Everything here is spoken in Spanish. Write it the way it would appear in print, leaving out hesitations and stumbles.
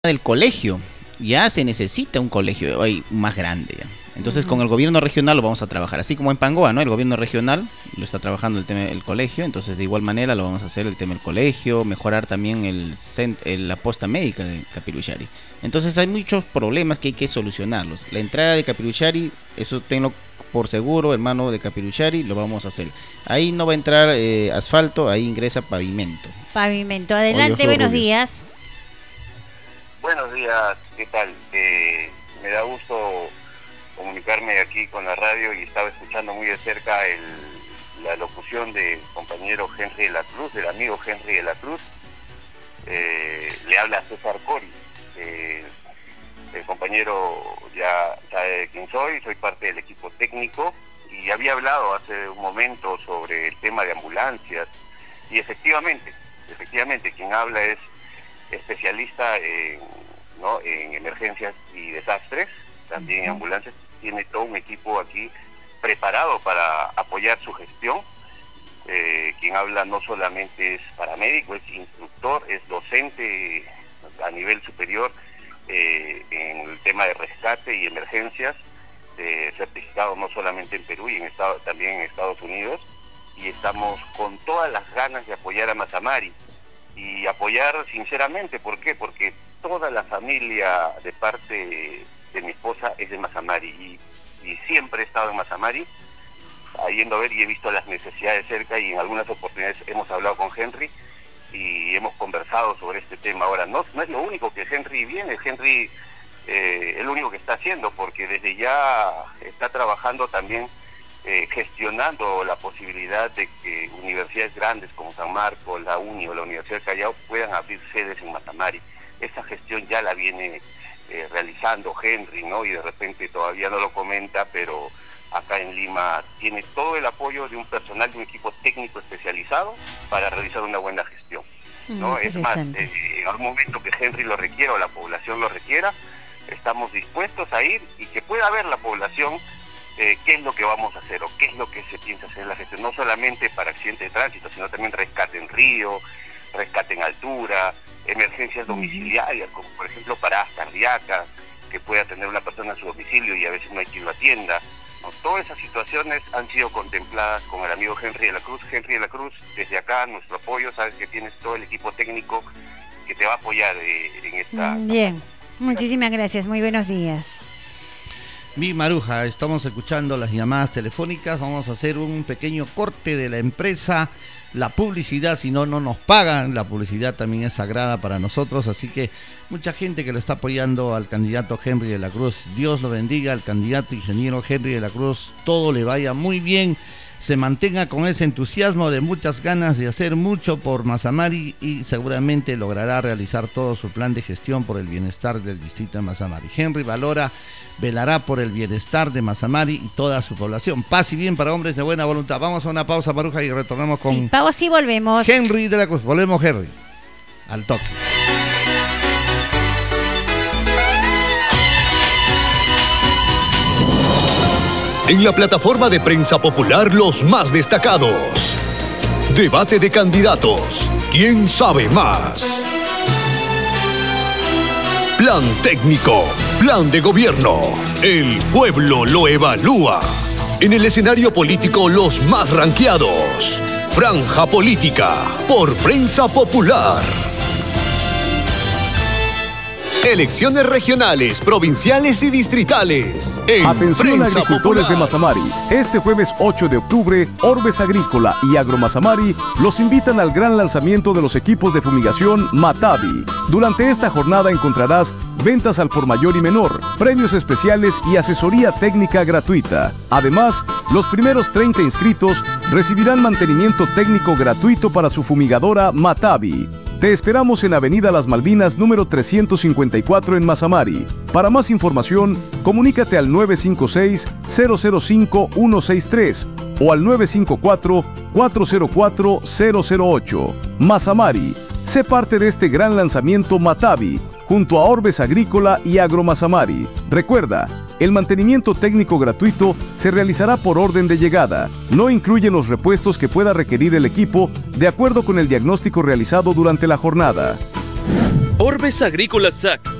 del colegio. Ya se necesita un colegio ahí más grande. Ya. Entonces, con el gobierno regional lo vamos a trabajar, así como en Pangoa, ¿no? El gobierno regional lo está trabajando el tema del colegio, entonces de igual manera lo vamos a hacer el tema del colegio, mejorar también la posta médica de Capiruchari. Entonces hay muchos problemas que hay que solucionarlos. La entrada de Capiruchari, eso tengo por seguro, hermano de Capiruchari, lo vamos a hacer. Ahí no va a entrar asfalto, ahí ingresa pavimento. Pavimento, adelante, buenos días. Buenos días, ¿qué tal? Me da gusto comunicarme aquí con la radio y estaba escuchando muy de cerca la locución del compañero Henry de la Cruz, del amigo Henry de la Cruz. Le habla César Cori. El compañero ya sabe quién soy parte del equipo técnico y había hablado hace un momento sobre el tema de ambulancias y efectivamente quien habla es especialista en emergencias y desastres, también en ambulancias, tiene todo un equipo aquí preparado para apoyar su gestión. Quien habla no solamente es paramédico, es instructor, es docente a nivel superior en el tema de rescate y emergencias, certificado no solamente en Perú y también en Estados Unidos, y estamos con todas las ganas de apoyar a Mazamari y apoyar sinceramente. ¿Por qué? Porque toda la familia de parte de mi esposa es de Mazamari y siempre he estado en Mazamari, yendo a ver, y he visto las necesidades cerca, y en algunas oportunidades hemos hablado con Henry y hemos conversado sobre este tema. Ahora, no es lo único que Henry viene, Henry es lo único que está haciendo, porque desde ya está trabajando también gestionando la posibilidad de que universidades grandes como San Marcos, la UNI o la Universidad de Callao puedan abrir sedes en Mazamari. Esa gestión ya la viene realizando Henry, ¿no? Y de repente todavía no lo comenta, pero acá en Lima tiene todo el apoyo de un personal, de un equipo técnico especializado para realizar una buena gestión, ¿no? Es más, en algún momento que Henry lo requiera o la población lo requiera, estamos dispuestos a ir y que pueda ver la población qué es lo que vamos a hacer o qué es lo que se piensa hacer en la gestión, no solamente para accidentes de tránsito, sino también rescate en río, rescate en altura, emergencias domiciliarias, como por ejemplo paradas cardíacas, que pueda tener una persona en su domicilio y a veces no hay quien lo atienda, ¿no? Todas esas situaciones han sido contempladas con el amigo Henry de la Cruz. Henry de la Cruz, desde acá, nuestro apoyo, sabes que tienes todo el equipo técnico que te va a apoyar en esta... Bien, muchísimas gracias, muy buenos días. Mi Maruja, estamos escuchando las llamadas telefónicas, vamos a hacer un pequeño corte de la empresa. La publicidad, si no nos pagan, la publicidad también es sagrada para nosotros, así que mucha gente que lo está apoyando al candidato Henry de la Cruz. Dios lo bendiga al candidato ingeniero Henry de la Cruz, todo le vaya muy bien, se mantenga con ese entusiasmo de muchas ganas de hacer mucho por Mazamari y seguramente logrará realizar todo su plan de gestión por el bienestar del distrito de Mazamari. Henry velará por el bienestar de Mazamari y toda su población. Paz y bien para hombres de buena voluntad. Vamos a una pausa, Maruja, y retornamos con... Sí, pausa y volvemos. Henry de la Cruz. Volvemos, Henry. Al toque. En la plataforma de Prensa Popular, los más destacados. Debate de candidatos. ¿Quién sabe más? Plan técnico. Plan de gobierno. El pueblo lo evalúa. En el escenario político, los más ranqueados. Franja Política. Por Prensa Popular. Elecciones regionales, provinciales y distritales. Atención Prensa agricultores Popular. de Mazamari. Este jueves 8 de octubre, Orbes Agrícola y Agromazamari los invitan al gran lanzamiento de los equipos de fumigación Matavi. Durante esta jornada encontrarás ventas al por mayor y menor, premios especiales y asesoría técnica gratuita. Además, los primeros 30 inscritos recibirán mantenimiento técnico gratuito para su fumigadora Matavi. Te esperamos en Avenida Las Malvinas, número 354 en Mazamari. Para más información, comunícate al 956-005-163 o al 954-404-008. Mazamari, sé parte de este gran lanzamiento Matavi, junto a Orbes Agrícola y Agromazamari. Recuerda, el mantenimiento técnico gratuito se realizará por orden de llegada. No incluye los repuestos que pueda requerir el equipo de acuerdo con el diagnóstico realizado durante la jornada. Orbes Agrícola SAC